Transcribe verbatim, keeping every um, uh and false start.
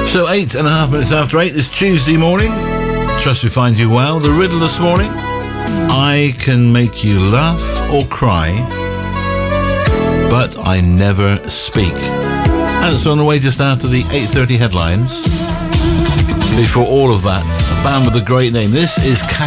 So eight and a half minutes after eight this Tuesday morning. Trust we find you well. The riddle this morning: I can make you laugh or cry, but I never speak. Answer on the way just after the eight thirty headlines. Before all of that, a band with a great name. This is